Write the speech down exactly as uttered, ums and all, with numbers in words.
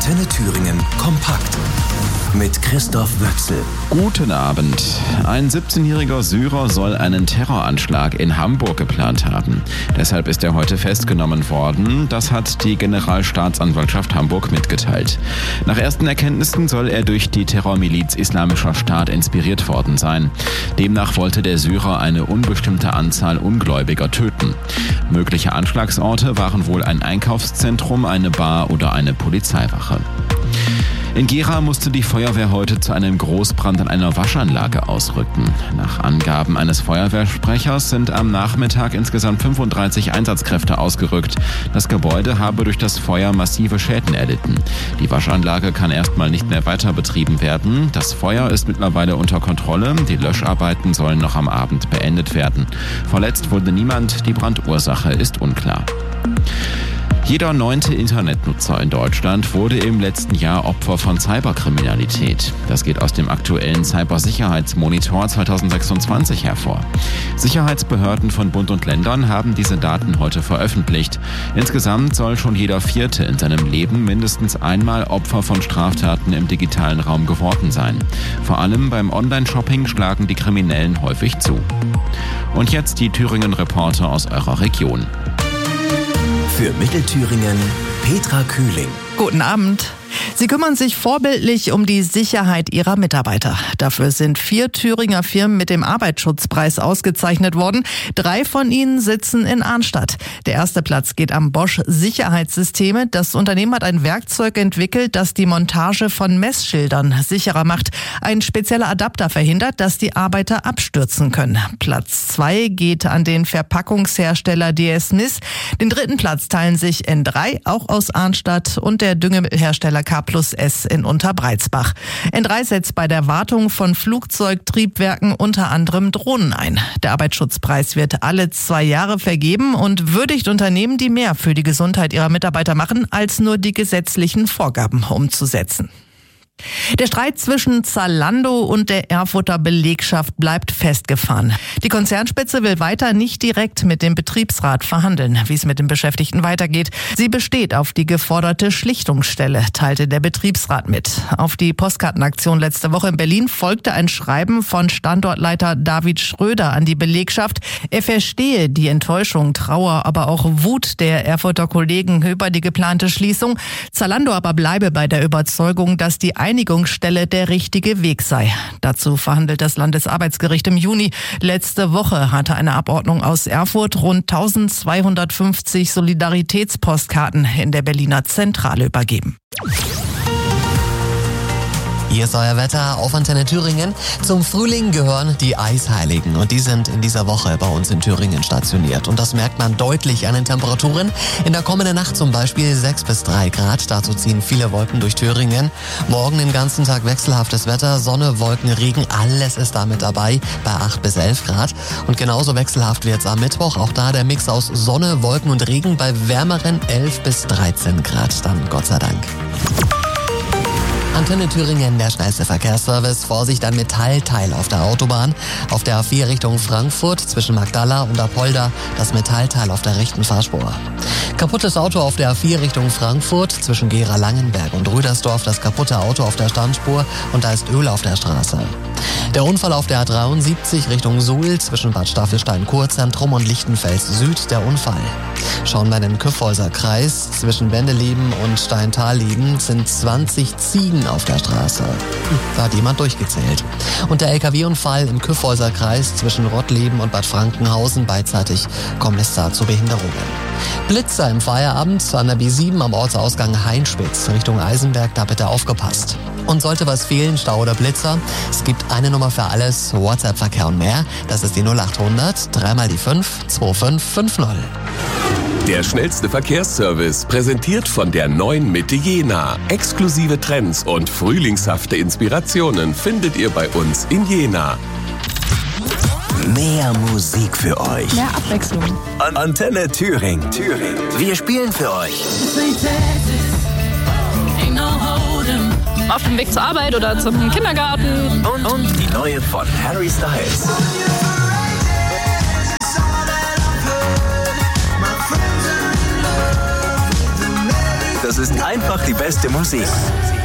Antenne Thüringen kompakt mit Christoph Wöchsel. Guten Abend. Ein siebzehnjähriger Syrer soll einen Terroranschlag in Hamburg geplant haben. Deshalb ist er heute festgenommen worden. Das hat die Generalstaatsanwaltschaft Hamburg mitgeteilt. Nach ersten Erkenntnissen soll er durch die Terrormiliz Islamischer Staat inspiriert worden sein. Demnach wollte der Syrer eine unbestimmte Anzahl Ungläubiger töten. Mögliche Anschlagsorte waren wohl ein Einkaufszentrum, eine Bar oder eine Polizeiwache. In Gera musste die Feuerwehr heute zu einem Großbrand an einer Waschanlage ausrücken. Nach Angaben eines Feuerwehrsprechers sind am Nachmittag insgesamt fünfunddreißig Einsatzkräfte ausgerückt. Das Gebäude habe durch das Feuer massive Schäden erlitten. Die Waschanlage kann erstmal nicht mehr weiter betrieben werden. Das Feuer ist mittlerweile unter Kontrolle. Die Löscharbeiten sollen noch am Abend beendet werden. Verletzt wurde niemand. Die Brandursache ist unklar. Jeder neunte Internetnutzer in Deutschland wurde im letzten Jahr Opfer von Cyberkriminalität. Das geht aus dem aktuellen Cybersicherheitsmonitor zweitausendsechsundzwanzig hervor. Sicherheitsbehörden von Bund und Ländern haben diese Daten heute veröffentlicht. Insgesamt soll schon jeder Vierte in seinem Leben mindestens einmal Opfer von Straftaten im digitalen Raum geworden sein. Vor allem beim Online-Shopping schlagen die Kriminellen häufig zu. Und jetzt die Thüringen-Reporter aus eurer Region. Für Mittelthüringen Petra Kühling. Guten Abend. Sie kümmern sich vorbildlich um die Sicherheit ihrer Mitarbeiter. Dafür sind vier Thüringer Firmen mit dem Arbeitsschutzpreis ausgezeichnet worden. Drei von ihnen sitzen in Arnstadt. Der erste Platz geht am Bosch Sicherheitssysteme. Das Unternehmen hat ein Werkzeug entwickelt, das die Montage von Messschildern sicherer macht. Ein spezieller Adapter verhindert, dass die Arbeiter abstürzen können. Platz zwei geht an den Verpackungshersteller D S Smith. Den dritten Platz teilen sich N drei, auch aus Arnstadt, und der Düngehersteller K plus S in Unterbreizbach. N drei setzt bei der Wartung von Flugzeugtriebwerken unter anderem Drohnen ein. Der Arbeitsschutzpreis wird alle zwei Jahre vergeben und würdigt Unternehmen, die mehr für die Gesundheit ihrer Mitarbeiter machen, als nur die gesetzlichen Vorgaben umzusetzen. Der Streit zwischen Zalando und der Erfurter Belegschaft bleibt festgefahren. Die Konzernspitze will weiter nicht direkt mit dem Betriebsrat verhandeln, wie es mit den Beschäftigten weitergeht. Sie besteht auf die geforderte Schlichtungsstelle, teilte der Betriebsrat mit. Auf die Postkartenaktion letzte Woche in Berlin folgte ein Schreiben von Standortleiter David Schröder an die Belegschaft. Er verstehe die Enttäuschung, Trauer, aber auch Wut der Erfurter Kollegen über die geplante Schließung. Zalando aber bleibe bei der Überzeugung, dass die Einigungsstelle der richtige Weg sei. Dazu verhandelt das Landesarbeitsgericht im Juni. Letzte Woche hatte eine Abordnung aus Erfurt rund eintausendzweihundertfünfzig Solidaritätspostkarten in der Berliner Zentrale übergeben. Hier ist euer Wetter auf Antenne Thüringen. Zum Frühling gehören die Eisheiligen und die sind in dieser Woche bei uns in Thüringen stationiert. Und das merkt man deutlich an den Temperaturen. In der kommenden Nacht zum Beispiel sechs bis drei Grad. Dazu ziehen viele Wolken durch Thüringen. Morgen den ganzen Tag wechselhaftes Wetter. Sonne, Wolken, Regen, alles ist da mit dabei bei acht bis elf Grad. Und genauso wechselhaft wird es am Mittwoch. Auch da der Mix aus Sonne, Wolken und Regen bei wärmeren elf bis dreizehn Grad. Dann Gott sei Dank. Antenne Thüringen, der schnellste Verkehrsservice. Vorsicht, ein Metallteil auf der Autobahn. Auf der A vier Richtung Frankfurt zwischen Magdala und Apolda das Metallteil auf der rechten Fahrspur. Kaputtes Auto auf der A vier Richtung Frankfurt zwischen Gera-Langenberg und Rüdersdorf. Das kaputte Auto auf der Standspur und da ist Öl auf der Straße. Der Unfall auf der A dreiundsiebzig Richtung Suhl zwischen Bad Staffelstein-Kurzentrum und Lichtenfels Süd, der Unfall. Schauen wir in den Kyffhäuser Kreis. Zwischen Wendeleben und Steintal-Lieben sind zwanzig Ziegen auf der Straße. Da hat jemand durchgezählt. Und der L K W-Unfall im Kyffhäuser Kreis zwischen Rottleben und Bad Frankenhausen. Beidseitig kommt es da zu Behinderungen. Blitzer im Feierabend an der B sieben am Ortsausgang Heinspitz Richtung Eisenberg, da bitte aufgepasst. Und sollte was fehlen, Stau oder Blitzer, es gibt eine Nummer für alles, WhatsApp-Verkehr und mehr. Das ist die null acht hundert, dreimal die fünf, zwei fünf fünf null. Der schnellste Verkehrsservice, präsentiert von der neuen Mitte Jena. Exklusive Trends und frühlingshafte Inspirationen findet ihr bei uns in Jena. Mehr Musik für euch. Mehr Abwechslung. An Antenne Thüringen. Thüringen. Wir spielen für euch. Auf dem Weg zur Arbeit oder zum Kindergarten. Und, und die neue von Harry Styles. Das Das ist einfach die beste Musik.